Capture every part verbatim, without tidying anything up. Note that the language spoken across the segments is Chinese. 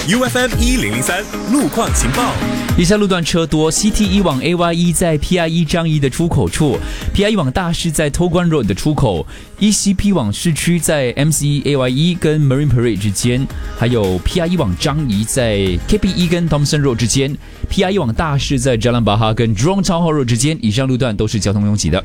U F M 一零零三路况情报。 以下路段车多 ，C T 一往 A Y 一在 P I 一张仪的出口处 ，P I 一往大师在 Toguan Road 的出口 ，E C P 往市区在 M C E A Y 一跟 Marine Parade 之间，还有 P I 一往张仪在 K P 一跟 Thomson Road 之间 ，P I 一往大师在 Jalan Bahar 跟 Jurong Town Hall Road 之间，以上路段都是交通拥挤的。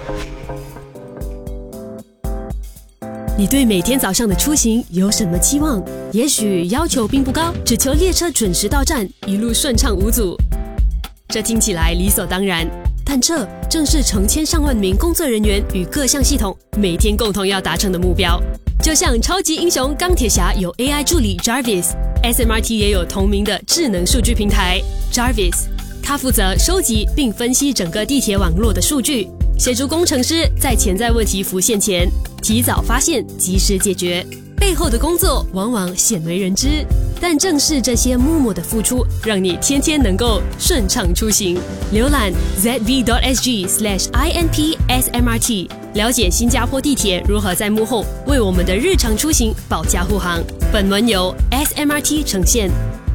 你对每天早上的出行有什么期望？也许要求并不高，只求列车准时到站，一路顺畅无阻。这听起来理所当然，但这正是成千上万名工作人员与各项系统每天共同要达成的目标。就像超级英雄钢铁侠有 A I 助理 Jarvis，S M R T 也有同名的智能数据平台 Jarvis， 它负责收集并分析整个地铁网络的数据，协助工程师在潜在问题浮现前提早发现，及时解决。背后的工作往往鲜为人知，但正是这些默默的付出，让你天天能够顺畅出行。浏览 z v dot s g slash i n p s m r t， 了解新加坡地铁如何在幕后为我们的日常出行保驾护航。本文由 S M R T 呈现。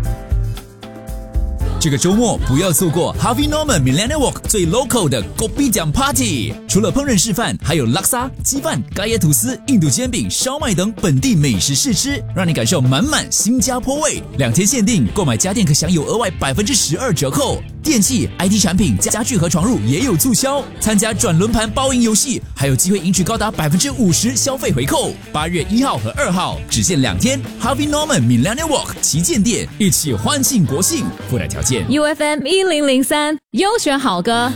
这个周末不要错过 Harvey Norman Millennium Walk 最 local 的 Kopi Jam Party。除了烹饪示范，还有拉沙、鸡饭、咖椰吐司、印度煎饼、烧麦等本地美食试吃，让你感受满满新加坡味。两天限定，购买家电可享有额外百分之十二折扣。电器、I T 产品、家具和床褥也有促销。参加转轮盘包赢游戏，还有机会赢取高达百分之五十消费回扣。八月一号和二号只限两天 ，Harvey Norman Millennium Walk 旗舰店，一起欢庆国庆。附带条件。 U F M 一零零三优选好歌。